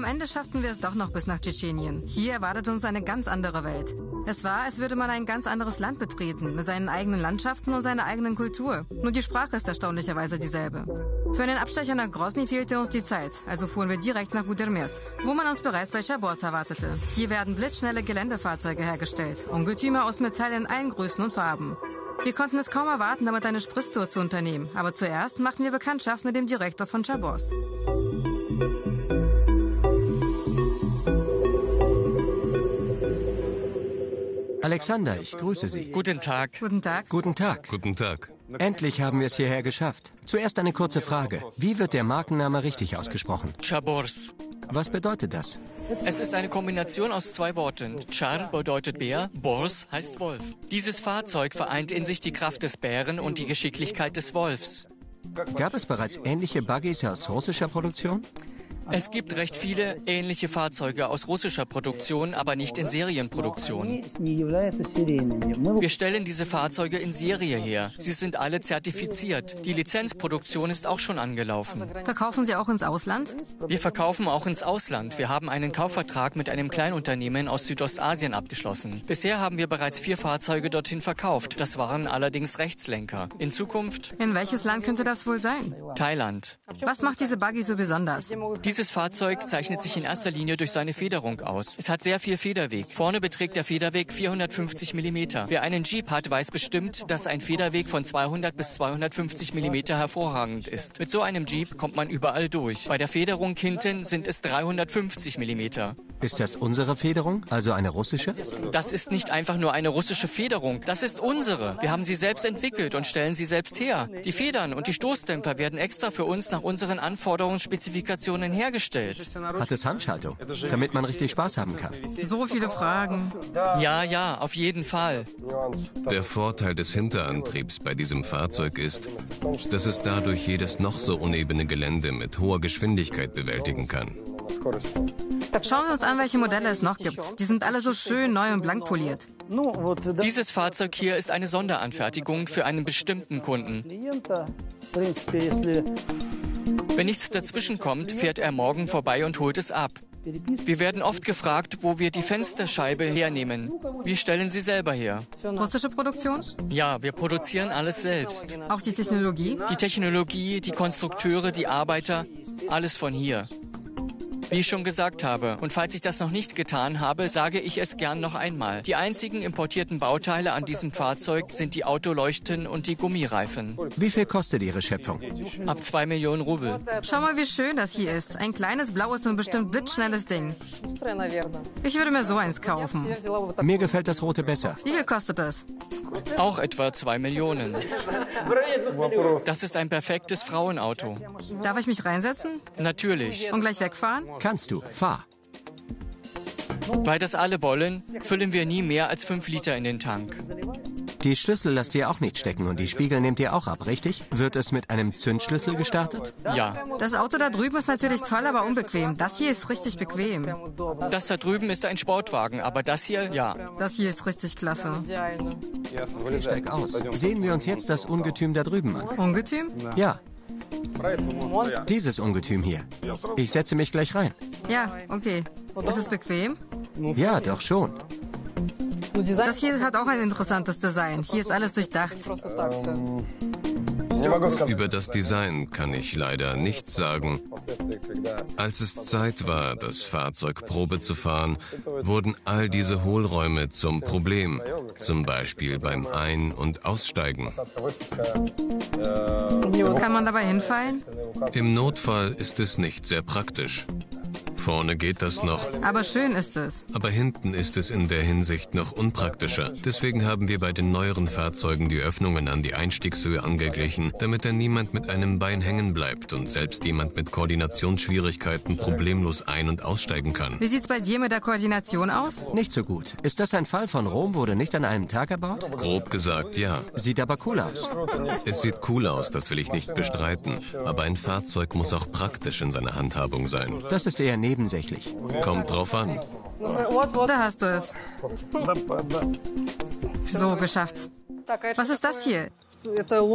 Am Ende schafften wir es doch noch bis nach Tschetschenien. Hier erwartete uns eine ganz andere Welt. Es war, als würde man ein ganz anderes Land betreten, mit seinen eigenen Landschaften und seiner eigenen Kultur. Nur die Sprache ist erstaunlicherweise dieselbe. Für einen Abstecher nach Grosny fehlte uns die Zeit, also fuhren wir direkt nach Gudermes, wo man uns bereits bei Chabors erwartete. Hier werden blitzschnelle Geländefahrzeuge hergestellt, Ungetüme aus Metall in allen Größen und Farben. Wir konnten es kaum erwarten, damit eine Spritztour zu unternehmen, aber zuerst machten wir Bekanntschaft mit dem Direktor von Chabors. Alexander, ich grüße Sie. Guten Tag. Guten Tag. Guten Tag. Guten Tag. Endlich haben wir es hierher geschafft. Zuerst eine kurze Frage. Wie wird der Markenname richtig ausgesprochen? Chabors. Was bedeutet das? Es ist eine Kombination aus zwei Worten. Char bedeutet Bär, Bors heißt Wolf. Dieses Fahrzeug vereint in sich die Kraft des Bären und die Geschicklichkeit des Wolfs. Gab es bereits ähnliche Buggies aus russischer Produktion? Es gibt recht viele ähnliche Fahrzeuge aus russischer Produktion, aber nicht in Serienproduktion. Wir stellen diese Fahrzeuge in Serie her. Sie sind alle zertifiziert. Die Lizenzproduktion ist auch schon angelaufen. Verkaufen Sie auch ins Ausland? Wir verkaufen auch ins Ausland. Wir haben einen Kaufvertrag mit einem Kleinunternehmen aus Südostasien abgeschlossen. Bisher haben wir bereits 4 Fahrzeuge dorthin verkauft. Das waren allerdings Rechtslenker. In Zukunft? In welches Land könnte das wohl sein? Thailand. Was macht diese Buggy so besonders? Dieses Fahrzeug zeichnet sich in erster Linie durch seine Federung aus. Es hat sehr viel Federweg. Vorne beträgt der Federweg 450 mm. Wer einen Jeep hat, weiß bestimmt, dass ein Federweg von 200 bis 250 mm hervorragend ist. Mit so einem Jeep kommt man überall durch. Bei der Federung hinten sind es 350 mm. Ist das unsere Federung, also eine russische? Das ist nicht einfach nur eine russische Federung. Das ist unsere. Wir haben sie selbst entwickelt und stellen sie selbst her. Die Federn und die Stoßdämpfer werden extra für uns nach unseren Anforderungsspezifikationen hergestellt. Hat es Handschaltung, damit man richtig Spaß haben kann? So viele Fragen. Ja, auf jeden Fall. Der Vorteil des Hinterantriebs bei diesem Fahrzeug ist, dass es dadurch jedes noch so unebene Gelände mit hoher Geschwindigkeit bewältigen kann. Schauen wir uns an, welche Modelle es noch gibt. Die sind alle so schön neu und blank poliert. Dieses Fahrzeug hier ist eine Sonderanfertigung für einen bestimmten Kunden. Wenn nichts dazwischen kommt, fährt er morgen vorbei und holt es ab. Wir werden oft gefragt, wo wir die Fensterscheibe hernehmen. Wir stellen sie selber her. Russische Produktion? Ja, wir produzieren alles selbst. Auch die Technologie? Die Technologie, die Konstrukteure, die Arbeiter, alles von hier. Wie ich schon gesagt habe, und falls ich das noch nicht getan habe, sage ich es gern noch einmal. Die einzigen importierten Bauteile an diesem Fahrzeug sind die Autoleuchten und die Gummireifen. Wie viel kostet Ihre Schöpfung? Ab 2 Millionen Rubel. Schau mal, wie schön das hier ist. Ein kleines, blaues und bestimmt blitzschnelles Ding. Ich würde mir so eins kaufen. Mir gefällt das rote besser. Wie viel kostet das? Auch etwa 2 Millionen. Das ist ein perfektes Frauenauto. Darf ich mich reinsetzen? Natürlich. Und gleich wegfahren? Kannst du. Fahr. Weil das alle wollen, füllen wir nie mehr als 5 Liter in den Tank. Die Schlüssel lasst ihr auch nicht stecken und die Spiegel nehmt ihr auch ab, richtig? Wird es mit einem Zündschlüssel gestartet? Ja. Das Auto da drüben ist natürlich toll, aber unbequem. Das hier ist richtig bequem. Das da drüben ist ein Sportwagen, aber das hier, ja. Das hier ist richtig klasse. Okay, steig aus. Sehen wir uns jetzt das Ungetüm da drüben an. Ungetüm? Ja. Dieses Ungetüm hier. Ich setze mich gleich rein. Ja, okay. Ist es bequem? Ja, doch schon. Das hier hat auch ein interessantes Design. Hier ist alles durchdacht. Über das Design kann ich leider nichts sagen. Als es Zeit war, das Fahrzeug Probe zu fahren, wurden all diese Hohlräume zum Problem, zum Beispiel beim Ein- und Aussteigen. Kann man dabei hinfallen? Im Notfall ist es nicht sehr praktisch. Vorne geht das noch. Aber schön ist es. Aber hinten ist es in der Hinsicht noch unpraktischer. Deswegen haben wir bei den neueren Fahrzeugen die Öffnungen an die Einstiegshöhe angeglichen, damit da niemand mit einem Bein hängen bleibt und selbst jemand mit Koordinationsschwierigkeiten problemlos ein- und aussteigen kann. Wie sieht's bei dir mit der Koordination aus? Nicht so gut. Ist das ein Fall von Rom, wurde nicht an einem Tag erbaut? Grob gesagt, ja. Sieht aber cool aus. Es sieht cool aus, das will ich nicht bestreiten. Aber ein Fahrzeug muss auch praktisch in seiner Handhabung sein. Das ist eher nebensächlich. Kommt drauf an. Da hast du es. So, geschafft. Was ist das hier?